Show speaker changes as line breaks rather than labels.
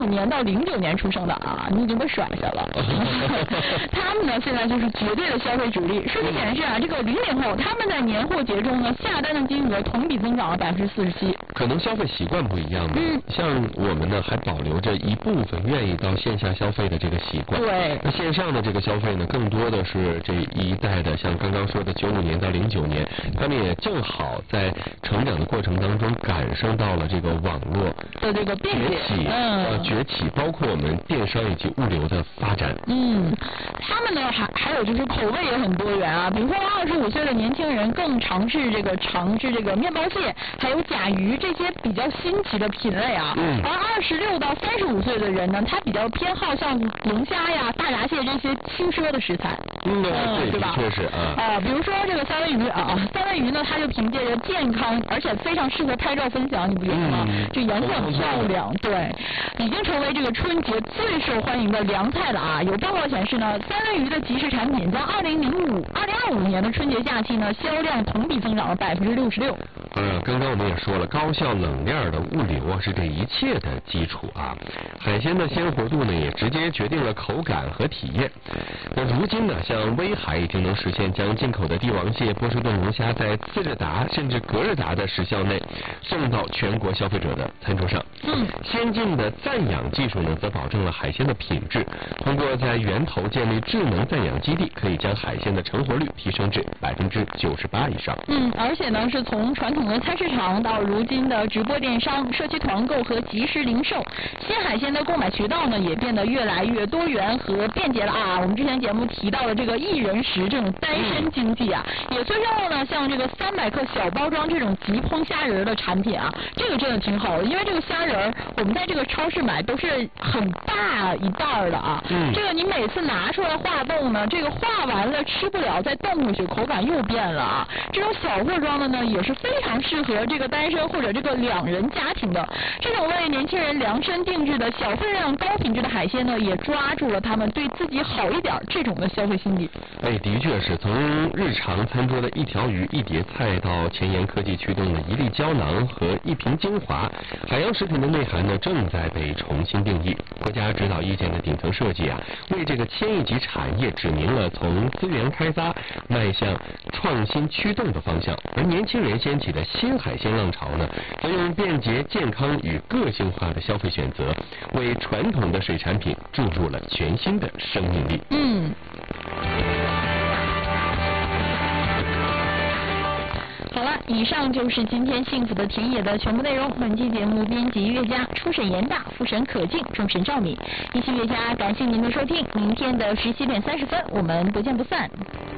年到09年出生的啊，你已经被甩下了。他们呢现在就是绝对的消费主力。数据显示啊，这个00后他们在年货节中呢下单的金额同比增长了47%。
可能消费习惯不一样吧。像我们呢还保留着一部分愿意到线下消费的这个习惯。
对。
那线上的这个消费呢，更多的是这一代的，像刚刚说的95年到09年，他们也正好在成长的过程当中感受到了这个网络
的这个
崛起，崛起，包括我们电商以及物流的发展。
他们呢还有就是口味也很多元啊，比如说25岁的年轻人更尝试这个面包蟹，还有甲鱼这些比较新奇的品类啊。而26到35岁的人呢，他比较偏好像龙虾呀、大闸蟹这些轻奢的食材。
对
吧？
确实
比如说这个三文鱼啊，三文鱼呢，它就凭借着健康，而且非常适合拍照分享，你不觉得吗？这颜色很漂亮，对，已经成为这个春节最受欢迎的凉菜了啊！有报告显示呢，三文鱼的即食产品在2025年的春节假期呢，销量同比增长了66%。
刚刚我们也说了，高效冷链的物流啊是这一切的基础啊。海鲜的鲜活度呢，也直接决定了口感和体验。那如今呢，像威海已经能实现将进口的帝王蟹、波士顿龙虾在次日达甚至隔日达的时效内送到全国消费者的餐桌上。先进的暂养技术呢，则保证了海鲜的品质。通过在源头建立智能暂养基地，可以将海鲜的成活率提升至98%以上。
而且呢，是从传统的菜市场到如今的直播电商、社区团购和即时零售，鲜海鲜的购买渠道呢，也变得越来越多元和便捷了啊。我们之前节目提到的这个一人食这种单身经济啊，也催生了呢像这个300克小包装这种即烹虾仁的产品啊，这个真的挺好的，因为这个虾仁我们在这个超市买都是很大一袋的啊。这个你每次拿出来化冻呢，这个化完了吃不了，再冻回去，口感又变了啊。这种小货装的呢，也是非常适合这个单身或者这个2人家庭的。这种为年轻人量身定制的小分量、高品质的海鲜呢，也抓住了他们对自己好一点这种的消费心理。
的确是从日常餐桌的一条鱼、一碟菜到前沿科技驱动的一粒胶囊和一瓶精华，海洋食品的内涵呢正在被重新定义。国家指导意见的顶层设计啊，为这个千亿级产业指明了从资源开发迈向创新驱动的方向。而年轻人掀起的新海鲜浪潮呢，则用便捷、健康与个性化的消费选择，为传统的水产品注入了全新的生命力。
好了，以上就是今天幸福的田野的全部内容。本期节目编辑岳佳，初审严大，复审可敬，终审赵敏。一期岳佳，感谢您的收听。明天的17点30分，我们不见不散。